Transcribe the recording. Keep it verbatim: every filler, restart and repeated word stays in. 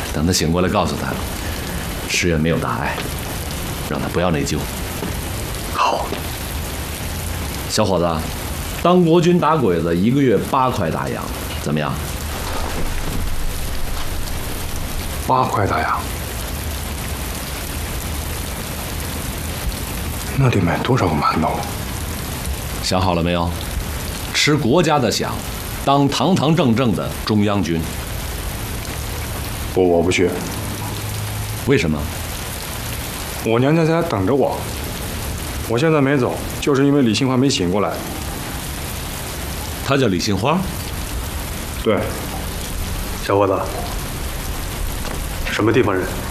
等他醒过来，告诉他，石原没有大碍，让他不要内疚。 好， 小伙子，当国军打鬼子，一个月八块大洋，怎么样？ 八块大洋，那得买多少个馒头？ 想好了没有？吃国家的饷，当堂堂正正的中央军。 我我不去。 为什么？ 我娘家在等着我，我现在没走，就是因为李杏花没醒过来。 他叫李杏花。 对， 小伙子，什么地方人？